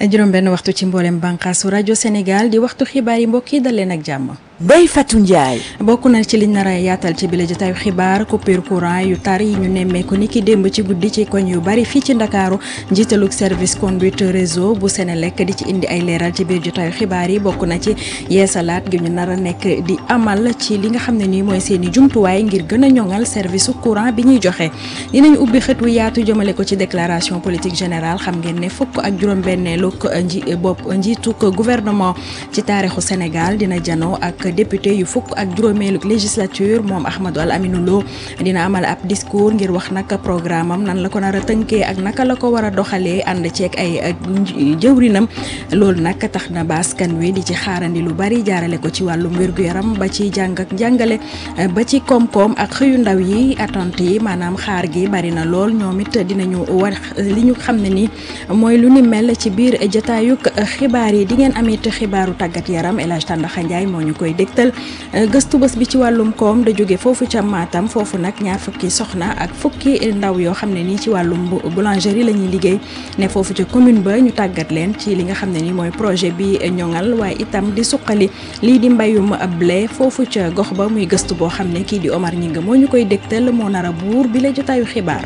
juróom benn waxtu ci mboolem bànqaasu rajo Sénégal di waxtu xibaar yi mbokk yi dal leen ak jàmm. Ndeye Fatou Ndiaye. bokk na ci liñ nar a yaatal ci bile jotaayu xibaar coupure courant yu tar yi ñu nemmeeku ni ki démb ci guddi ci koñ yu bari fii ci Ndakaaru njiitalug service conduite réseau bu Senelec di ci indi ay leeral ci biir jotaayu xibaar yi bokk na ci yeesalaat gi ñu nar a nekk di amal ci li nga xam ne nii mooy seeni jumtuwaay ngir gën a ñoŋal service su courant bi ñuy joxe. dinañ ubbi xët wu yaatu jëmale ko ci déclaration politique générale xam ngeen ne fukk ak juróom-benneelu njiitu gouvernement ci taarixu Sénégal dina janoo ak député yu fukk ak juróomeelu législature moom Ahmadou Al Aminou Lo dina amal ab discours ngir wax nag programme am nan la ko nar a tënkee ak naka la ko war a doxalee ànd ceeg ay jëwrinam loolu nag tax na ba askan wi di ci xaarandi lu bari jaarale ko ci wàllum wér-gu-yaram ba ci jàng ak njàngale ba ci koom-koom ak xëyu ndaw yi attente yi maanaam xaar gi bari na lool ñoom it dinañu wax li ñu xam ne ni mooy lu ni mel ci biir jotaayug xibaar yi di ngeen amit xibaaru tàggat yaram El Hadj Tandaxa Ndiaye moo ñu koy dégtal gëstu bés bi ci wàllum koom da jóge foofu ca Matam foofu nag ñaar fukki soxna ak fukki ndaw yoo xam ne nii ci wàllum boulangerie la ñuy liggéey ne foofu ca commune ba ñu tàggat leen ci li nga xam ne nii mooy projet bi ñoŋal waaye itam di suqali lii di mbayum blé foofu ca gox ba muy gëstu boo xam ne kii di Omar Ñinga moo ñu koy dégtal moo nar a buur bi la jotaayu xibaar.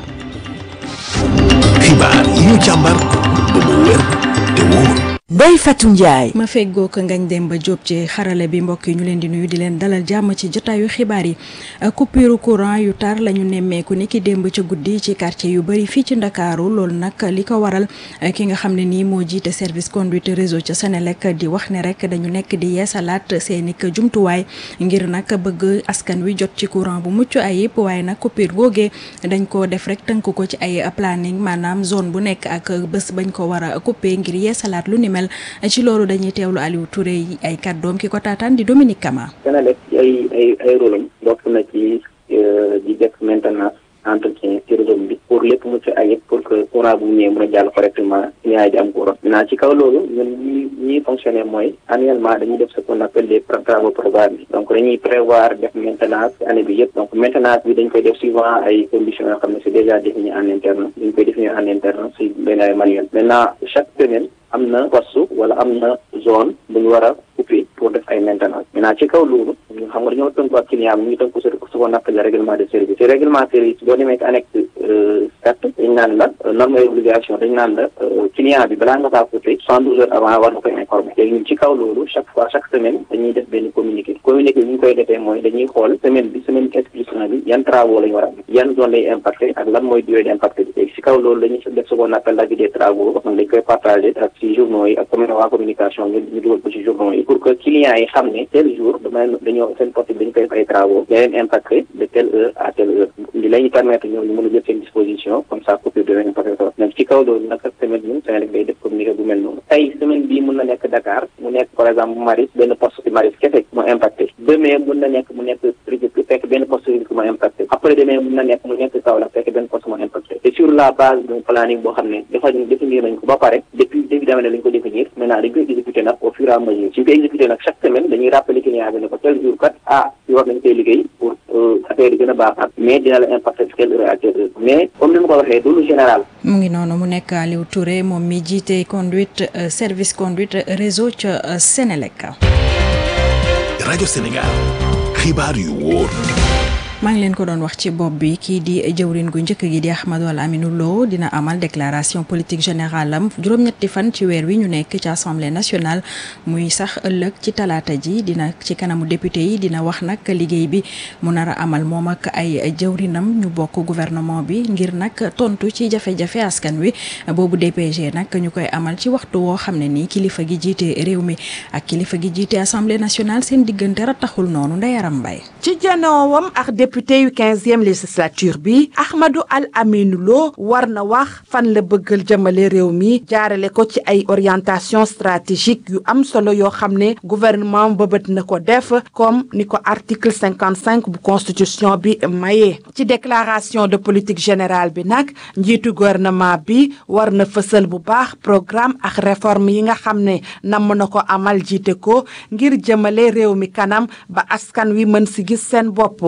xibaar yi ñu càmbar ba mu wér te wóor. Ndeye Fatou Ndiaye. ma feggoo ko Ngagne Demba Diop ci xarale bi mbokk yi ñu leen di nuyu di leen dalal jàmm ci jotaayu xibaar yi coupure courant yu tar la ñu nemmeeku ni ki démb ca guddi ci quartier yu bëri fii ci Ndakaaru loolu nag li ko waral ki nga xam ne nii moo jiite service conduite réseau ca Senelec di wax ne rek dañu nekk di yeesalaat seeni jumtuwaay ngir nag bëgg askan wi jot ci courant bu mucc ayib waaye nag coupure googee dañ ko def rek tënk ko ci ay planning maanaam zone bu nekk ak bés bañ ko war a couper ngir yeesalaat lu ni mel ci loolu dañuy teewlu Aliou Touré yi ay kàddoom ki ko taataan di Dominique Kama. Senelec ay rôle am bokk na ci di def maintenance entretien ci réseau bi pour lépp mu ci ayib pour que courant bu ñëwee mën a jàll correctement client yi am courant. maintenant ci kaw loolu ñun ñi fonctionner mooy annuellement dañuy def ce qu'on appelle des travaux programmés donc dañuy prévoir def maintenance année bi yëpp donc maintenance bi dañ koy def suivant ay conditions yoo xam ne c'est déjà défini en interne dañ koy définir en interne si benn ay manuel. maintenant chaque semaine am na poste wala am na zone bu ñu war a couper pour def ay maintenance maintenant ci kaw loolu ñu xam nga dañoo tënku ak client bi ñu ngi tënku ce qu'on appelle le règlement de service te règlement de service boo demee annexe 7 dañ naan la norme et obligation dañ naan la client bi balaa nga kaa couper 72 heures avant war na koy informer léegi ñun ci kaw loolu chaque semaine dañuy def benn communiqué bi ñu koy defee mooy dañuy xool semaine bi bi yan travaux la ñu war a am yan zone lay impacté ak lan mooy durée d'impact bi léegi ci kaw loolu dañuy def ce qu'on appelle l'avis des travaux dañ koy partager ak ci journaux yi ak waa communication ñu dugal ko ci journaux yi pour que clients yi xam ne tel jour dañoo seen poste bi dañu koy def ay travaux da leen impacté de telle heure à telle heure li la ñu permettre ñoom ñu mën a jël seen disposition comme ça coupure de leen impacté ko donc ci kaw loolu nag semaine ñun Senelec day def communiqué bu mel noonu tey semaine bii mën na nekk Dakar mu nekk par exemple Maris benn poste ci Maris kese moo impacté demain mën na nekk mu nekk Rufisque fekk benn poste Rufisque moo impacté après demain mën na nekk mu nekk Kaolack fekk benn poste moo impacté et sur la base d'un planning boo xam ne définir nañ ko ba pare depuis début d'année lañ ko définir maintenant dañ koy exécuter nag au fur et à mesure suñ koy exécuter nag chaque semaine dañuy rappeler client bi ne ko tel jour kat fi war nañ koy liggéey pour affaire yi gën a baaxaat mais dina la impacter ci quelle heure à quelle heure mais comme ni ma ko waxee du lu général. mu ngi noonu mu nekk Aliou Touré moom mi jiite conduite service conduite réseau ca Senelec. rajo Sénégal xibaar yu wóor. maa ngi leen ko doon wax ci bopp bi kii di jëwrin gu njëkk gi di Ahmadou Al Aminou Lo dina amal déclaration politique générale am juróom-ñetti fan ci weer wi ñu nekk ci assemblée nationale muy sax ëllëg ci talaata ji dina ci kanamu député yi dina wax nag liggéey bi mu nar a amal moom ak ay jëwrinam ñu bokk gouvernement bi ngir nag tontu ci jafe-jafe askan wi boobu DPG nag ñu koy amal ci waxtu woo xam ne nii kilifa gi jiite réew mi ak kilifa gi jiite assemblée nationale seen diggante rattaxul noonu Ndayaram Mbaye ci janoowam ak député yu 15e législature bi Ahmadou Al Aminou Lo war na wax fan la bëggal jëmale réew mi jaarale ko ci ay orientation stratégique yu am solo yoo xam ne gouvernement bëbët na ko def comme ni ko article 55 bu constitution bi maye. ci déclaration de politique générale bi nag njiitu gouvernement bi war na fësal bu baax programme ak réforme yi nga xam ne namm na ko amal jiite ko ngir jëmale réew mi kanam ba askan wi mën si gis seen bopp ci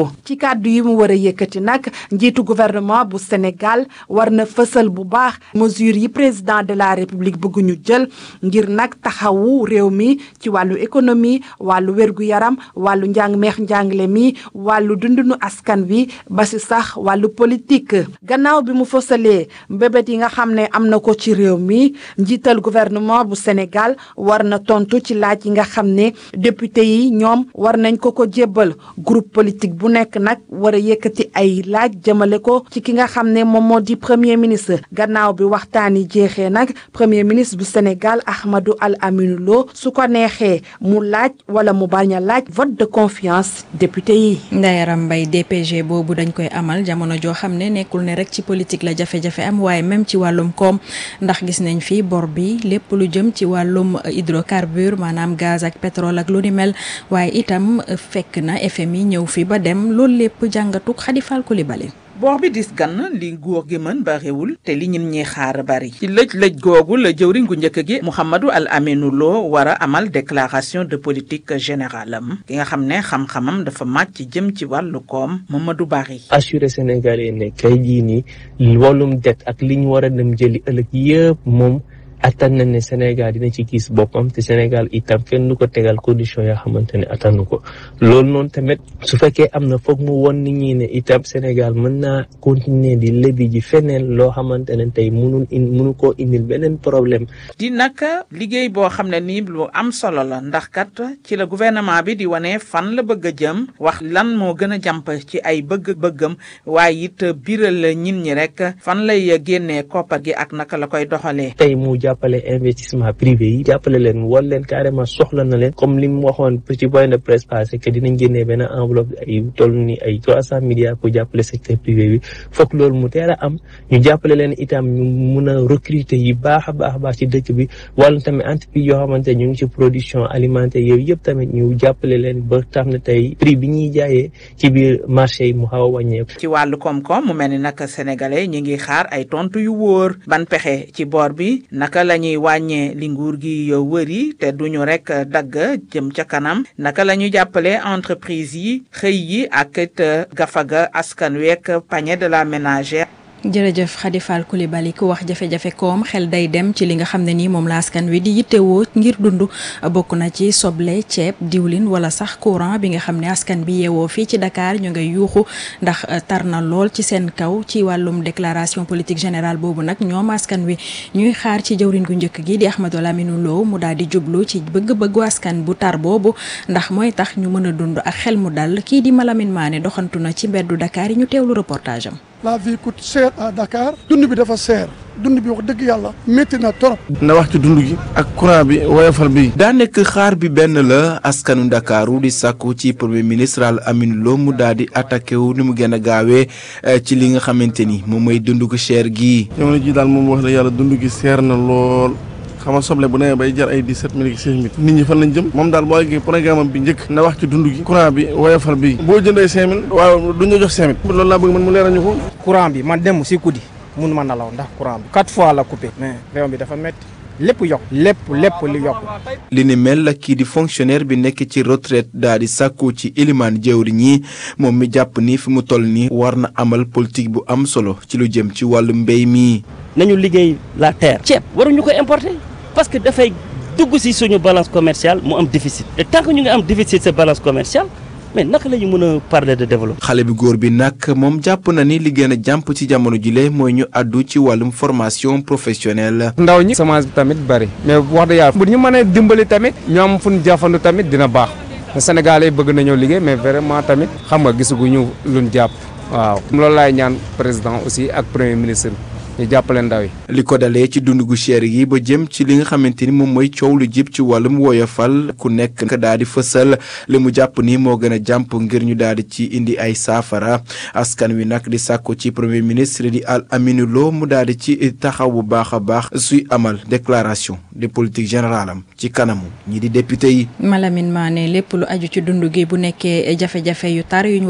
kàddu yi mu war a yëkkati nag njiitu gouvernement bu Sénégal war na fësal bu baax mesures yi président de la république bëgg ñu jël ngir nag taxawu réew mi ci wàllu économie wàllu wér-gu-yaram wàllu njàngale mi wàllu dundunu askan wi ba si sax wàllu politique. gannaaw bi mu fësalee mbébét yi nga xam ne am na ko ci réew mi njiital gouvernement bu Sénégal war na tontu ci laaj yi nga xam ne député yi ñoom war nañ ko jébbal groupe politique bu nekk nag war a yëkkati ay laaj jëmale ko ci ki nga xam ne moom moo di premier ministre. gannaaw bi waxtaan yi jeexee nag premier ministre bu Sénégal Ahmadou Al Aminou Lo su ko neexee mu laaj wala mu bañ a laaj vote de confiance député yi. Ndeye Arame Mbaye DPG boobu dañ koy amal jamono joo xam ne nekkul ne rek ci politique la jafe-jafe am waaye même ci wàllum koom ndax gis nañ fi bor bi lépp lu jëm ci wàllum hydrocarbure maanaam gaz ak pétrole ak lu ni mel waaye itam fekk na FMI ñëw fi ba dem loolu lépp jàngatuk Khady Fall Coulibaly. boor bi dis gann li nguur gi mën bariwul te li ñim ñi xaar bari ci lëj googu la jëwriñ gu njëkk gi Mouhamadou Al Aminou Lo war a amal déclaration de politique générale am ki nga xam ne xam-xamam dafa màcc jëm ci wàllu koom Mamadou Bari. assuré Sénégalais ne kay jii nii wàllum det ak li ñu war a dem jëli ëllëg yëpp moom attan na ne Sénégal dina ci gis boppam te Sénégal itam kenn du ko tegal condition yoo xamante ne attanu ko loolu noonu tamit su fekkee am na foog mu won nit ñi ne itam Sénégal mën naa continuer di lebi ji feneen loo xamante ne tey mënu koo indil beneen problème. di nag liggéey boo xam ne nii lu am solo la ndax kat ci la gouvernement bi di wane fan la bëgg a jëm wax lan moo gën a jàmp ci ay bëgg-bëggam waaye it biral la ñin ñi rek fan lay génnee koppar gi ak naka la koy doxalee. tey mu jàppale investissement privé yi jàppale leen wol leen carrément soxla na leen comme li mu waxoon ci point de presse passé que dinañ génnee benn enveloppe ay toll ni ay 300 milliards pour jàppale secteur privé bi foog loolu mu teel a am ñu jàppale leen itam ñu mun a recruter yi baax a baax ci dëkk bi wala tamit entreprise yoo xamante ñu ngi ci production alimentaire yooyu yëpp tamit ñu jàppale leen ba tax na tey prix bi ñuy jaayee ci biir marché yi mu xaw a wàññeeku. ci wàllu koom-koom mu mel ni nag sénégalais ñi ngi xaar ay tontu yu wóor ban pexe ci boor bi naka la ñuy wàññee li nguur gi wëri te duñu rek dagg jëm ca kanam naka la ñuy jàppale entreprise yi xëy yi ak it gafaga askan week panier de la ménagère. jërëjëf Khady Fall Coulibaly ku wax jafe-jafe koom xel day dem ci li nga xam ne nii moom la askan wi di yittewoo ngir dund bokk na ci soble ceeb diwlin wala sax courant bi nga xam ne askan bi yeewoo fii ci Dakar ñu ngay yuuxu ndax tar na lool ci seen kaw ci wàllum déclaration politique générale boobu nag ñoom askan wi ñuy xaar ci jëwriñ gu njëkk gi di Ahmadou Lamine Lo mu daal di jublu ci bëgg-bëggu askan bu tar boobu ndax mooy tax ñu mën a dund ak xel mu dal kii di Malamine Mané doxantu na ci mbeddu Dakar yi ñu teewlu reportage am. La vie coûte cher à Dakar dund bi dafa cher dund bi wax dëgg yàlla métti na trop. na wax ci dund gi ak courant bi woyofal bi. daa nekk xaar bi benn la askanu Ndakaaru di sàkku ci premier ministre Al Aminou Lo mu daal di attaqué wu ni mu gën a gaawee ci li nga xamante ni moom mooy dund gu cher gii. jamono ji daal moom wax la yàlla dund gi cher na lool. xam nga soble bu nee bay jar ay 17 000 ak 16 000 nit ñi fan lañ jëm moom daal boo eggee programme bi njëkk na wax ci dund gi courant bi woyofal bi boo jëndee 5 000 waaw duñ la jox 5 000 loolu laa bëgg man mu leeral ñu ko. courant bi man dem si guddi mun ma nalaw ndax courant bi 4 fois la coupé mais réew bi dafa métti lépp yokk lépp li yokk. li ni mel la kii di fonctionnaire bi nekk ci retraite daal di sàkku ci ilimaan jëwri ñi moom mi jàpp ni fi mu toll nii war na amal politique bu am solo ci lu jëm ci wàllu mbéy mi. nañu liggéey la terre. ceeb waruñu ko importer. parce que dafay dugg ci suñu balance commerciale mu am déficit te tant que ñu ngi am déficit sa balance commerciale mais naka la ñu mën a parler de développement. xale bi góor bi nag moom jàpp na ni li gën a jàmp ci jamono jile mooy ñu àddu ci wàllum formation professionnelle. ndaw ñi semence bi tamit bari mais wax dëgg yàlla bu ñu mënee dimbali tamit ñu am fu ñu jafandu tamit dina baax te Sénégalais bëgg nañoo liggéey mais vraiment tamit xam nga gisaguñu luñ jàpp waaw. loolu laay ñaan président aussi ak premier ministre. ñu jàppale ndaw yi. li ko dalee ci dund gu cher yi ba jëm ci li nga xamante ni moom mooy coow lu jib ci wàllum woyofal ku nekk daal di fësal li mu jàpp ni moo gën a jàmp ngir ñu daal di ci indi ay saafara askan wi nag di sàkku ci premier ministre di Al Aminou Lo mu daal di ci taxaw bu baax a baax suy amal déclaration de politique générale am ci kanamu ñi di député yi. Malamine Mané lépp lu aju ci dund gi bu nekkee jafe-jafe yu tar yu